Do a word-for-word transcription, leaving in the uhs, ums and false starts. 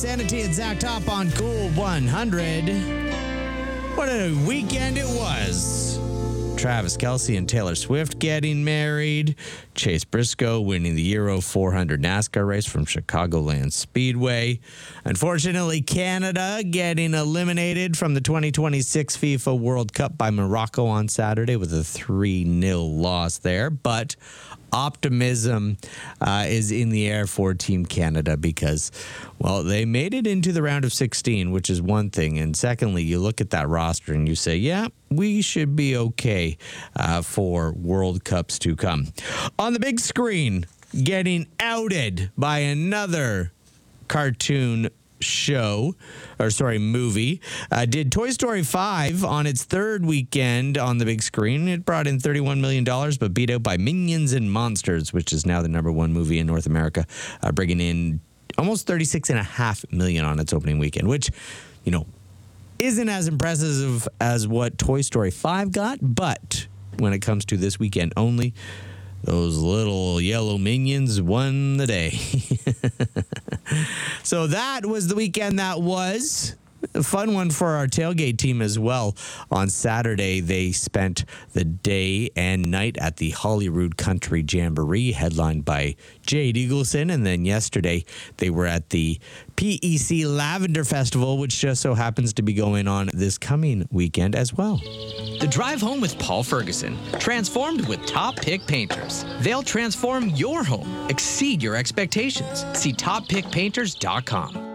Sanity and Zach Top on Cool one hundred. What a weekend it was. Travis Kelce and Taylor Swift getting married. Chase Briscoe winning the Euro four hundred NASCAR race from Chicagoland Speedway. Unfortunately, Canada getting eliminated from the twenty twenty-six FIFA World Cup by Morocco on Saturday with a three nil loss there. But optimism uh, is in the air for Team Canada because, well, they made it into the round of sixteen, which is one thing. And secondly, you look at that roster and you say, yeah, we should be okay uh, for World Cups to come. On the big screen, getting outed by another cartoon show, or sorry, movie, uh, did Toy Story five on its third weekend on the big screen. It brought in thirty-one million dollars, but beat out by Minions and Monsters, which is now the number one movie in North America, uh, bringing in almost thirty-six point five million dollars on its opening weekend, which, you know, isn't as impressive as what Toy Story five got, but when it comes to this weekend only, those little yellow minions won the day. So that was the weekend that was. A fun one for our tailgate team as well. On Saturday, they spent the day and night at the Holyrood Country Jamboree, headlined by Jade Eagleson. And then yesterday, they were at the P E C Lavender Festival, which just so happens to be going on this coming weekend as well. The Drive Home with Paul Ferguson, transformed with Top Pick Painters. They'll transform your home, exceed your expectations. See top pick painters dot com.